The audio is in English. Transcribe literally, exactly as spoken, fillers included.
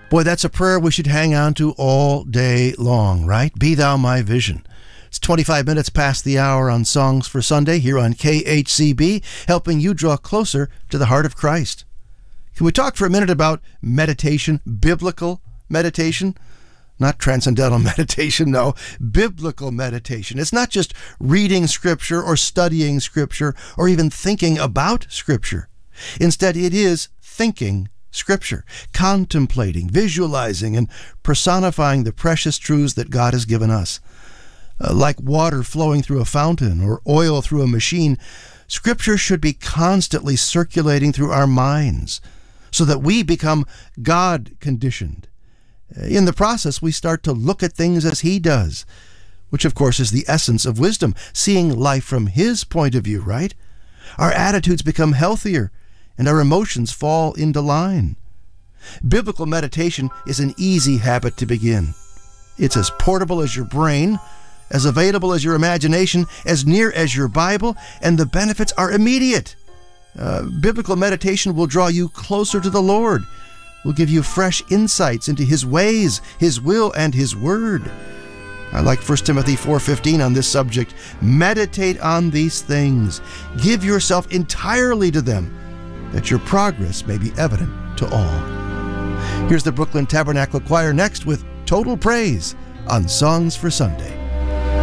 Boy, that's a prayer we should hang on to all day long, right? Be thou my vision. It's twenty-five minutes past the hour on Songs for Sunday here on K H C B, helping you draw closer to the heart of Christ. Can we talk for a minute about meditation, biblical meditation? Not transcendental meditation, no, biblical meditation. It's not just reading Scripture or studying Scripture or even thinking about Scripture. Instead, it is thinking Scripture, contemplating, visualizing, and personifying the precious truths that God has given us. Uh, like water flowing through a fountain or oil through a machine, Scripture should be constantly circulating through our minds so that we become God-conditioned. In the process, we start to look at things as He does, which of course is the essence of wisdom, seeing life from His point of view, right? Our attitudes become healthier, and our emotions fall into line. Biblical meditation is an easy habit to begin. It's as portable as your brain, as available as your imagination, as near as your Bible, and the benefits are immediate. Uh, biblical meditation will draw you closer to the Lord, will give you fresh insights into His ways, His will, and His Word. I like First Timothy four fifteen on this subject. Meditate on these things. Give yourself entirely to them, that your progress may be evident to all. Here's the Brooklyn Tabernacle Choir next with Total Praise on Songs for Sunday.